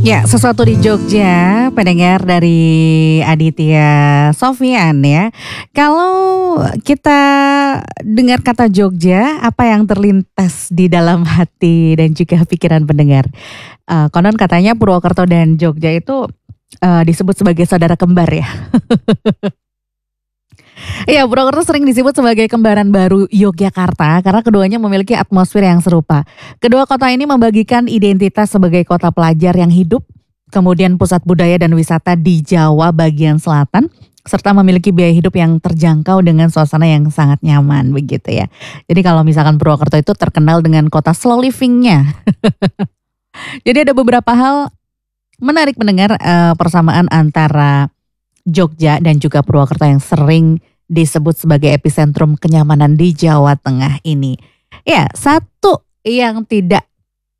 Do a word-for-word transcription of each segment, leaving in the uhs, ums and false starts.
Ya, sesuatu di Jogja, pendengar dari Aditya Sofyan ya. Kalau kita dengar kata Jogja, apa yang terlintas di dalam hati dan juga pikiran pendengar? Uh, konon katanya Purwokerto dan Jogja itu uh, disebut sebagai saudara kembar ya. Iya, Purwokerto sering disebut sebagai kembaran baru Yogyakarta karena keduanya memiliki atmosfer yang serupa. Kedua kota ini membagikan identitas sebagai kota pelajar yang hidup, kemudian pusat budaya dan wisata di Jawa bagian selatan, serta memiliki biaya hidup yang terjangkau dengan suasana yang sangat nyaman begitu ya. Jadi kalau misalkan Purwokerto itu terkenal dengan kota slow living-nya. Jadi ada beberapa hal menarik mendengar uh, persamaan antara Jogja dan juga Purwokerto yang sering disebut sebagai epicentrum kenyamanan di Jawa Tengah ini. Ya, satu yang tidak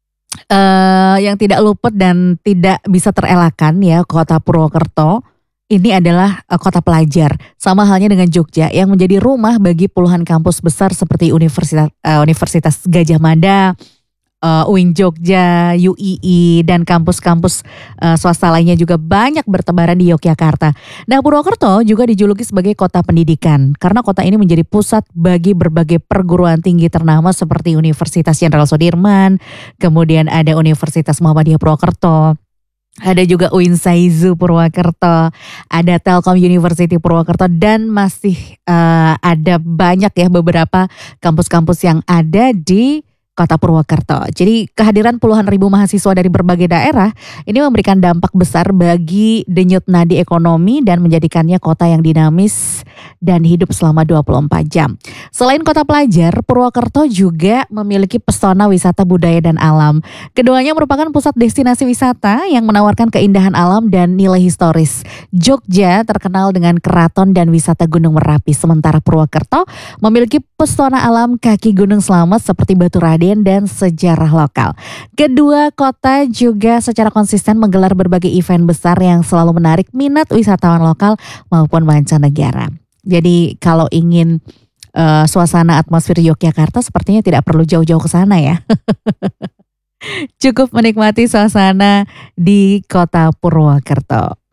uh, yang tidak luput dan tidak bisa terelakkan ya kota Purwokerto ini adalah uh, kota pelajar. Sama halnya dengan Jogja yang menjadi rumah bagi puluhan kampus besar seperti Universitas uh, Universitas Gadjah Mada, Uh, U I N Jogja, U I I, dan kampus-kampus uh, swasta lainnya juga banyak bertebaran di Yogyakarta. Nah, Purwokerto juga dijuluki sebagai kota pendidikan karena kota ini menjadi pusat bagi berbagai perguruan tinggi ternama seperti Universitas Jenderal Sudirman, kemudian ada Universitas Muhammadiyah Purwokerto. Ada juga U I N Saizu Purwokerto, ada Telkom University Purwokerto, dan masih uh, ada banyak ya beberapa kampus-kampus yang ada di Kota Purwokerto. Jadi kehadiran puluhan ribu mahasiswa dari berbagai daerah ini memberikan dampak besar bagi denyut nadi ekonomi dan menjadikannya kota yang dinamis dan hidup selama dua puluh empat jam. Selain kota pelajar, Purwokerto juga memiliki pesona wisata budaya dan alam. Keduanya merupakan pusat destinasi wisata yang menawarkan keindahan alam dan nilai historis. Jogja terkenal dengan keraton dan wisata Gunung Merapi, sementara Purwokerto memiliki pesona alam kaki Gunung Slamet seperti Batu Raden dan sejarah lokal. Kedua kota juga secara konsisten menggelar berbagai event besar yang selalu menarik minat wisatawan lokal maupun mancanegara. Jadi kalau ingin uh, suasana atmosfer Yogyakarta sepertinya tidak perlu jauh-jauh ke sana ya. Cukup menikmati suasana di kota Purwokerto.